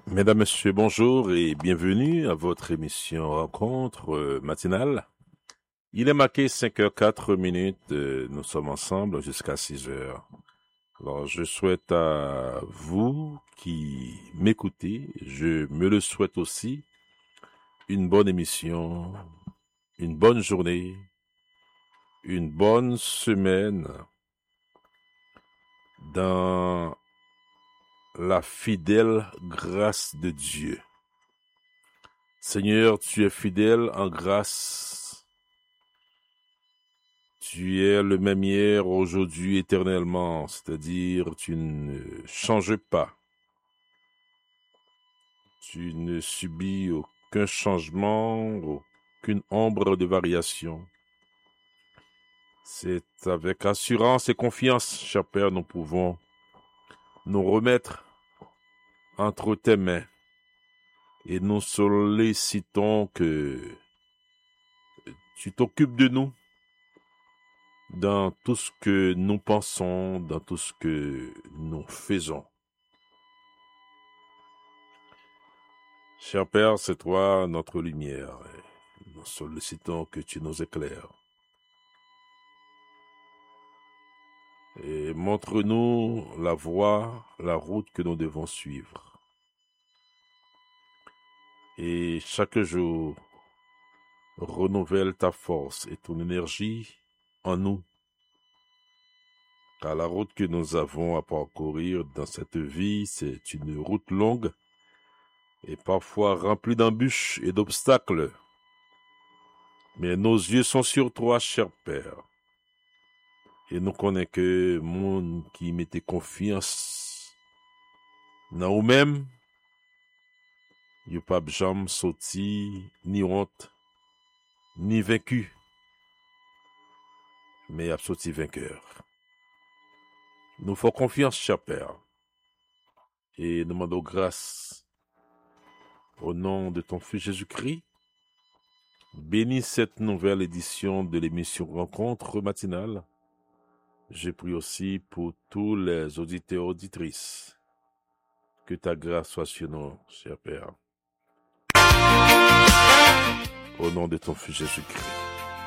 Mesdames, Messieurs, bonjour et bienvenue à votre émission Rencontre matinale. Il est marqué 5h04. Nous sommes ensemble jusqu'à 6h. Alors, je souhaite à vous qui m'écoutez, je me le souhaite aussi, une bonne émission, une bonne journée, une bonne semaine dans la fidèle grâce de Dieu. Seigneur, tu es fidèle en grâce. Tu es le même hier, aujourd'hui, éternellement. C'est-à-dire, tu ne changes pas. Tu ne subis aucun changement, aucune ombre de variation. C'est avec assurance et confiance, cher Père, nous pouvons nous remettre entre tes mains et nous sollicitons que tu t'occupes de nous dans tout ce que nous pensons, dans tout ce que nous faisons. Cher Père, c'est toi notre lumière. Nous sollicitons que tu nous éclaires. Et montre-nous la voie, la route que nous devons suivre. Et chaque jour, renouvelle ta force et ton énergie en nous. Car la route que nous avons à parcourir dans cette vie, c'est une route longue et parfois remplie d'embûches et d'obstacles. Mais nos yeux sont sur toi, cher Père. Et nous connaissons que monde qui mettait confiance dans nous-mêmes, il n'y a pas jamais sorti, ni honte, ni vaincu, mais il a sorti vainqueur. Nous faisons confiance, cher Père, et nous demandons grâce au nom de ton Fils Jésus-Christ. Bénis cette nouvelle édition de l'émission Rencontre matinale. Je prie aussi pour tous les auditeurs et auditrices. Que ta grâce soit sur nous, cher Père. Au nom de ton Fils Jésus-Christ.